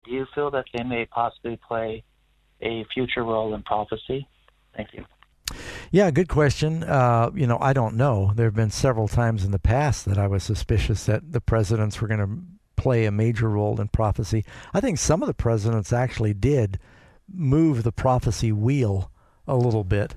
Do you feel that they may possibly play a future role in prophecy? Thank you. Yeah, good question. I don't know. There have been several times in the past that I was suspicious that the presidents were going to play a major role in prophecy. I think some of the presidents actually did move the prophecy wheel a little bit.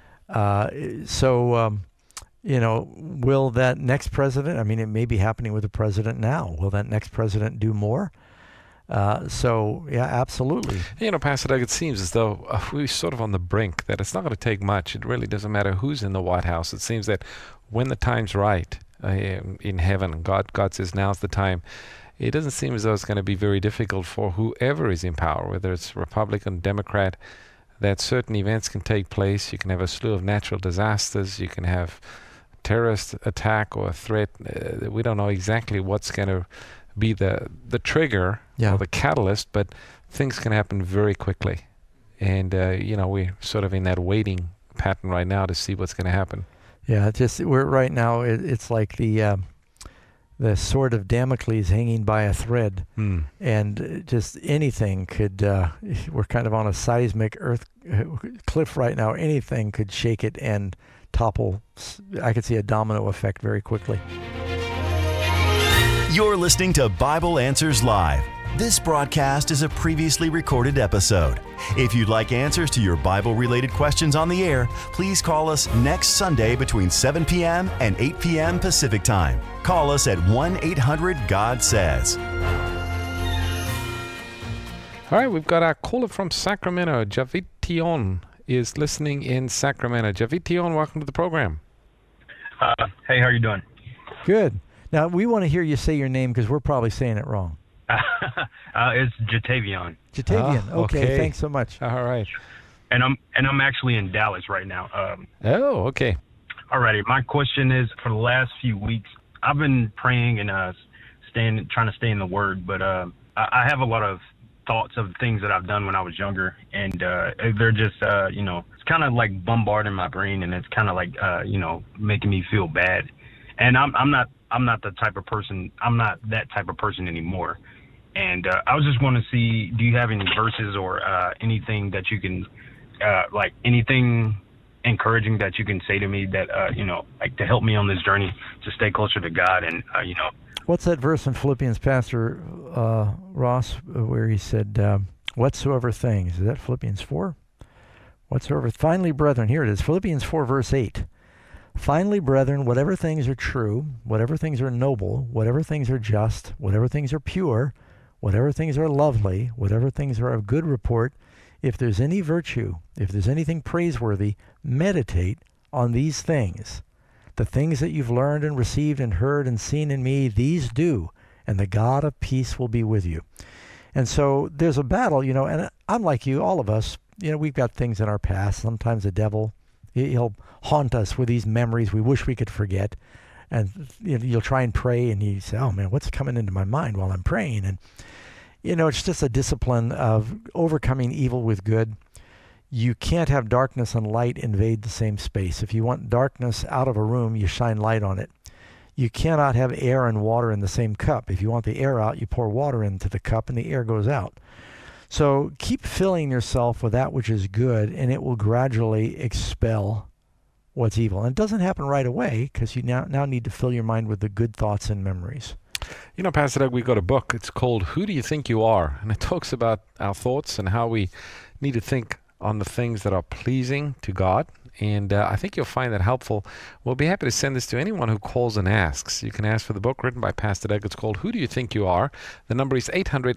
Will that next president, I mean, it may be happening with the president now. Will that next president do more? Yeah, absolutely. Pastor Doug, it seems as though we're sort of on the brink that it's not going to take much. It really doesn't matter who's in the White House. It seems that when the time's right in heaven, God says now's the time. It doesn't seem as though it's going to be very difficult for whoever is in power, whether it's Republican, Democrat, that certain events can take place. You can have a slew of natural disasters. You can have terrorist attack or a threat. We don't know exactly what's going to be the trigger or the catalyst, but things can happen very quickly. And, we're sort of in that waiting pattern right now to see what's going to happen. Yeah, we're right now, it's like the sword of Damocles hanging by a thread. And just anything could, we're kind of on a seismic cliff right now. Anything could shake it and topple. I could see a domino effect very quickly. You're listening to Bible Answers Live. This broadcast is a previously recorded episode. If you'd like answers to your Bible-related questions on the air, please call us next Sunday between 7 p.m. and 8 p.m. Pacific Time. Call us at 1-800-GOD-SAYS. All right, we've got our caller from Sacramento. Javition is listening in Sacramento. Javition, welcome to the program. Hey, how are you doing? Good. Now, we want to hear you say your name because we're probably saying it wrong. It's Jatavion. Jatavion. Okay. Thanks so much. All right. And I'm actually in Dallas right now. Okay. Alrighty. My question is, for the last few weeks, I've been praying and trying to stay in the Word, but I have a lot of thoughts of things that I've done when I was younger, and they're just it's kind of like bombarding my brain, and it's kind of like making me feel bad. And I'm not the type of person. I'm not that type of person anymore. And I was just want to see, do you have any verses or anything that you can, like anything encouraging that you can say to me that like to help me on this journey to stay closer to God and What's that verse in Philippians, Pastor Ross, where he said, "Whatsoever things"? Is that Philippians 4? Whatsoever. Finally, brethren, here it is, Philippians 4, verse 8. Finally, brethren, whatever things are true, whatever things are noble, whatever things are just, whatever things are pure, whatever things are lovely, whatever things are of good report, if there's any virtue, if there's anything praiseworthy, meditate on these things. The things that you've learned and received and heard and seen in me, these do, and the God of peace will be with you. And so there's a battle, and I'm like you, all of us, we've got things in our past. Sometimes the devil, he'll haunt us with these memories we wish we could forget. And you'll try and pray, and you say, oh, man, what's coming into my mind while I'm praying? And, it's just a discipline of overcoming evil with good. You can't have darkness and light invade the same space. If you want darkness out of a room, you shine light on it. You cannot have air and water in the same cup. If you want the air out, you pour water into the cup, and the air goes out. So keep filling yourself with that which is good, and it will gradually expel what's evil. And it doesn't happen right away, because you now need to fill your mind with the good thoughts and memories. Pastor Doug, we got a book. It's called Who Do You Think You Are? And it talks about our thoughts and how we need to think on the things that are pleasing to God. And I think you'll find that helpful. We'll be happy to send this to anyone who calls and asks. You can ask for the book written by Pastor Doug. It's called Who Do You Think You Are? The number is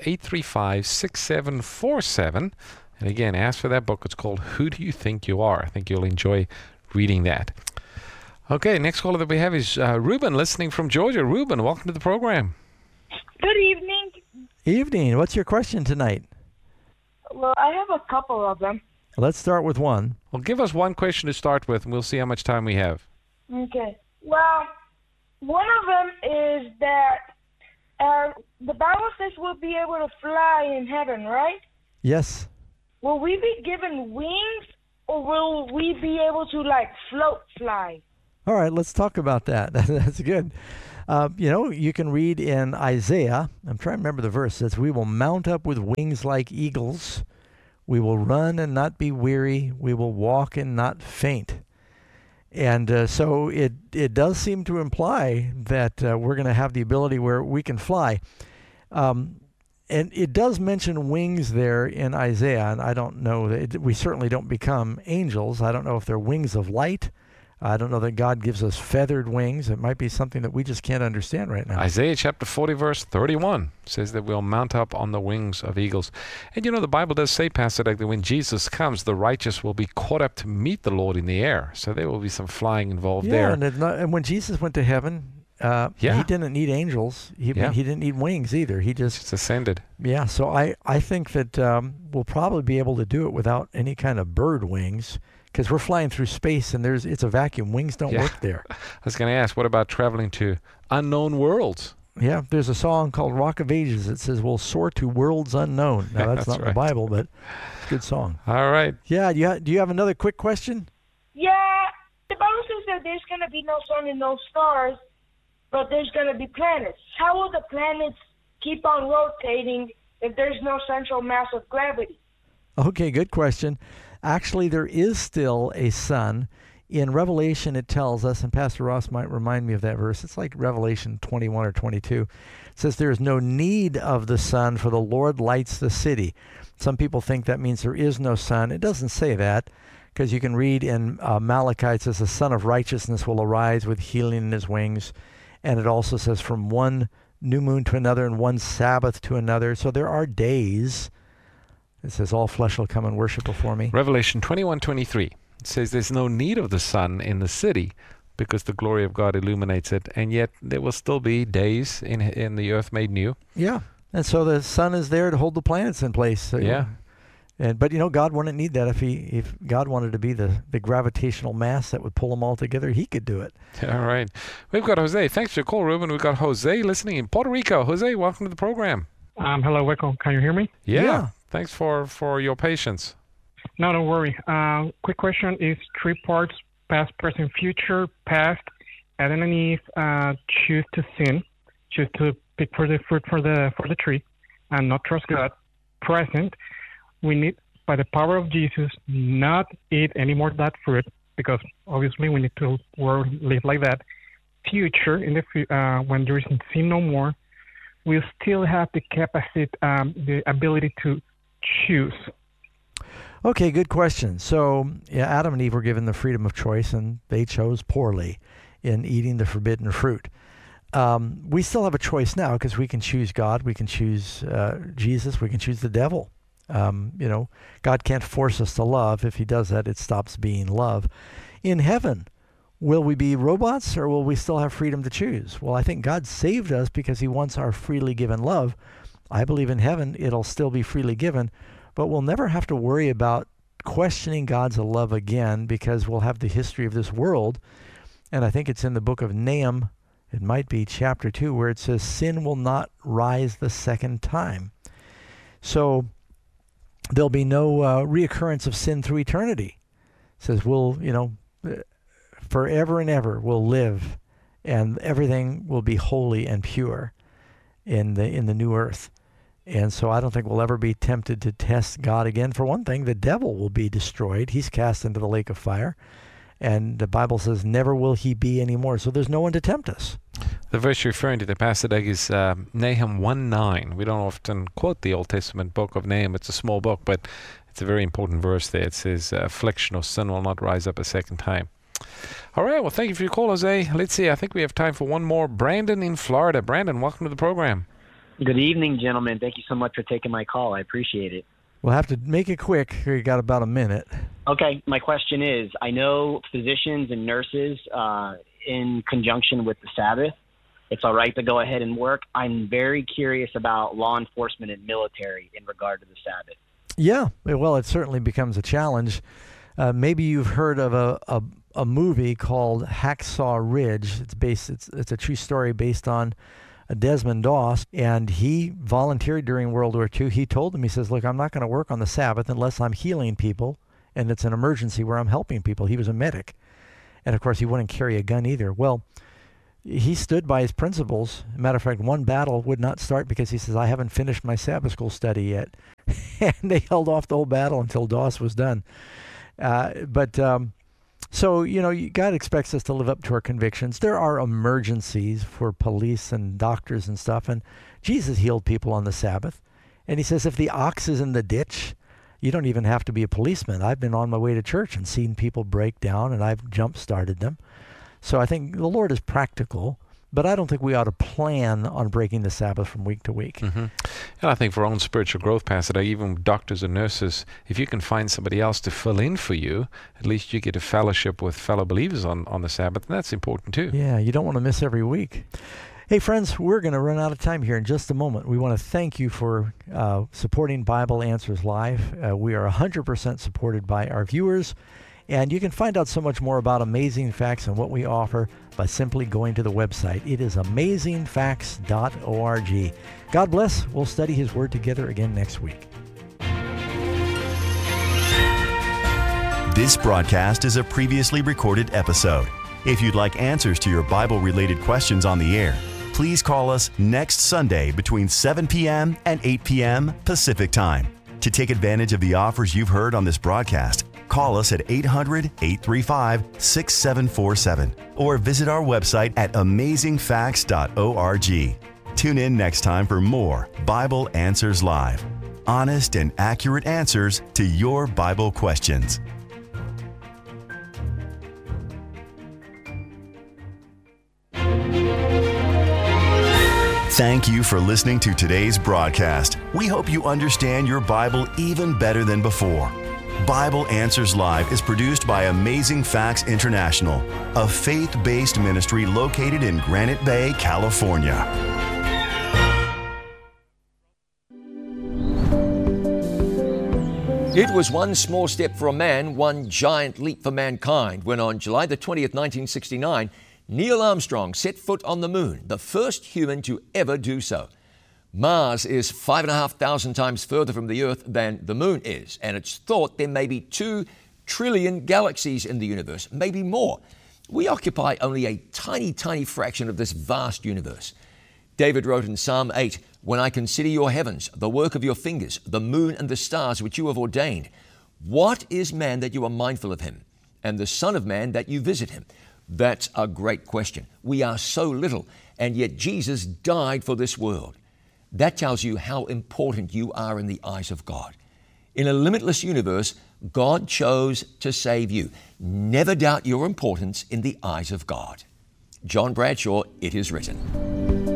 800-835-6747. And again, ask for that book. It's called Who Do You Think You Are? I think you'll enjoy reading that. Okay, next caller that we have is Ruben, listening from Georgia. Ruben, welcome to the program. Good evening. Evening. What's your question tonight? Well, I have a couple of them. Let's start with one. Well, give us one question to start with, and we'll see how much time we have. Okay. Well, one of them is that the Bible says we'll be able to fly in heaven, right? Yes. Will we be given wings, or will we be able to, float fly? All right, let's talk about that. That's good. You can read in Isaiah, I'm trying to remember the verse, it says, we will mount up with wings like eagles. We will run and not be weary. We will walk and not faint. And so it does seem to imply that we're going to have the ability where we can fly. And it does mention wings there in Isaiah, and I don't know, we certainly don't become angels. I don't know if they're wings of light. I don't know that God gives us feathered wings. It might be something that we just can't understand right now. Isaiah chapter 40, verse 31 says that we'll mount up on the wings of eagles. And the Bible does say, Pastor Doug, that when Jesus comes, the righteous will be caught up to meet the Lord in the air. So there will be some flying involved there. And when Jesus went to heaven, he didn't need angels. He didn't need wings either. He just ascended. Yeah, so I think that we'll probably be able to do it without any kind of bird wings, because we're flying through space and it's a vacuum. Wings don't work there. I was going to ask, what about traveling to unknown worlds? Yeah, there's a song called Rock of Ages that says we'll soar to worlds unknown. Now, that's not in the Bible, but it's a good song. All right. Yeah, do you have another quick question? Yeah, the Bible says that there's going to be no sun and no stars, but there's going to be planets. How will the planets keep on rotating if there's no central mass of gravity? Okay, good question. Actually, there is still a sun. In Revelation, it tells us, and Pastor Ross might remind me of that verse. It's like Revelation 21 or 22. It says there is no need of the sun, for the Lord lights the city. Some people think that means there is no sun. It doesn't say that, because you can read in Malachi, it says the Son of Righteousness will arise with healing in his wings. And it also says from one new moon to another and one Sabbath to another. So there are days. It says all flesh will come and worship before me. Revelation 21:23. It says there's no need of the sun in the city because the glory of God illuminates it. And yet there will still be days in the earth made new. Yeah. And so the sun is there to hold the planets in place. So, But God wouldn't need that. If God wanted to be the gravitational mass that would pull them all together, he could do it. All right. We've got Jose. Thanks for your call, Ruben. We've got Jose listening in Puerto Rico. Jose, welcome to the program. Hello, Wickle. Can you hear me? Yeah. Thanks for your patience. No, don't worry. Quick question is 3 parts: past, present, future. Past, Adam and Eve choose to sin, choose to pick for the fruit for the tree, and not trust God. Present, we need, by the power of Jesus, not eat any more of that fruit, because obviously we need to live like that. Future, when there is sin no more, we still have the capacity, the ability to choose. Okay, good question. So, Adam and Eve were given the freedom of choice, and they chose poorly in eating the forbidden fruit. We still have a choice now, because we can choose God, we can choose Jesus, we can choose the devil. God can't force us to love. If he does that, it stops being love. In heaven, will we be robots, or will we still have freedom to choose? Well, I think God saved us because he wants our freely given love. I believe in heaven it'll still be freely given, but we'll never have to worry about questioning God's love again, because we'll have the history of this world. And I think it's in the book of Nahum, it might be chapter 2, where it says sin will not rise the second time. So there'll be no reoccurrence of sin through eternity. It says we'll, forever and ever we'll live, and everything will be holy and pure in the new earth. And so I don't think we'll ever be tempted to test God again. For one thing, the devil will be destroyed. He's cast into the lake of fire. And the Bible says never will he be anymore. So there's no one to tempt us. The verse you're referring to, the Pastor Doug, is Nahum 1:9. We don't often quote the Old Testament book of Nahum. It's a small book, but it's a very important verse there. It says, affliction or sin will not rise up a second time. All right, well, thank you for your call, Jose. Let's see, I think we have time for one more. Brandon in Florida. Brandon, welcome to the program. Good evening, gentlemen. Thank you so much for taking my call. I appreciate it. We'll have to make it quick. You got about a minute. Okay, my question is, I know physicians and nurses, in conjunction with the Sabbath, it's all right to go ahead and work. I'm very curious about law enforcement and military in regard to the Sabbath. Yeah, well, it certainly becomes a challenge. Maybe you've heard of a movie called Hacksaw Ridge. It's a true story based on Desmond Doss, and he volunteered during World War II. He told them, he says, look, I'm not going to work on the Sabbath unless I'm healing people, and it's an emergency where I'm helping people. He was a medic. And, of course, he wouldn't carry a gun either. Well, he stood by his principles. Matter of fact, one battle would not start because he says, I haven't finished my Sabbath school study yet. And they held off the whole battle until Doss was done. So, God expects us to live up to our convictions. There are emergencies for police and doctors and stuff, and Jesus healed people on the Sabbath. And he says, if the ox is in the ditch, you don't even have to be a policeman. I've been on my way to church and seen people break down, and I've jump-started them. So I think the Lord is practical, but I don't think we ought to plan on breaking the Sabbath from week to week. Mm-hmm. And I think for our own spiritual growth, Pastor, even doctors and nurses, if you can find somebody else to fill in for you, at least you get a fellowship with fellow believers on the Sabbath, and that's important too. Yeah, you don't want to miss every week. Hey, friends, we're going to run out of time here in just a moment. We want to thank you for supporting Bible Answers Live. We are 100% supported by our viewers, and you can find out so much more about Amazing Facts and what we offer by simply going to the website. It is amazingfacts.org. God bless. We'll study His Word together again next week. This broadcast is a previously recorded episode. If you'd like answers to your Bible-related questions on the air, please call us next Sunday between 7 p.m. and 8 p.m. Pacific Time. To take advantage of the offers you've heard on this broadcast, call us at 800-835-6747 or visit our website at amazingfacts.org. Tune in next time for more Bible Answers Live. Honest and accurate answers to your Bible questions. Thank you for listening to today's broadcast. We hope you understand your Bible even better than before. Bible Answers Live is produced by Amazing Facts International, a faith-based ministry located in Granite Bay, California. It was one small step for a man, one giant leap for mankind, when on July the 20th, 1969, Neil Armstrong set foot on the moon, the first human to ever do so. Mars is 5,500 times further from the Earth than the moon is, and it's thought there may be 2 trillion galaxies in the universe, maybe more. We occupy only a tiny, tiny fraction of this vast universe. David wrote in Psalm 8, "When I consider your heavens, the work of your fingers, the moon and the stars which you have ordained, what is man that you are mindful of him, and the Son of Man that you visit him?" That's a great question. We are so little, and yet Jesus died for this world. That tells you how important you are in the eyes of God. In a limitless universe, God chose to save you. Never doubt your importance in the eyes of God. John Bradshaw, It Is Written.